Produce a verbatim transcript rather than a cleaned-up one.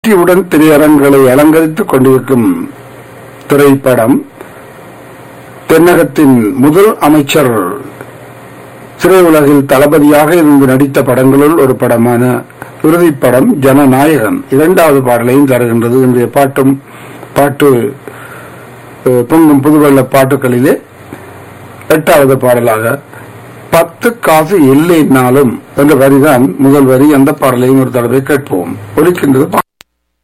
வெற்றியுடன் திரையரங்குகளை அலங்கரித்துக் கொண்டிருக்கும் திரைப்படம் தென்னகத்தின் முதல் அமைச்சர் திரையுலகில் தளபதியாக இருந்து நடித்த படங்களுள் ஒரு படமான இறுதிப்படம் ஜனநாயகன் இரண்டாவது பாடலையும் தருகின்றது. இன்றைய பாட்டும் பாட்டு பொங்கும் புதுவெள்ள பாட்டுகளிலே எட்டாவது பாடலாக பத்து காசு இல்லைனாலும் என்ற வரிதான் முதல் வரி. அந்த பாடலையும் ஒரு தடவை கேட்போம். ஒலிக்கின்றது.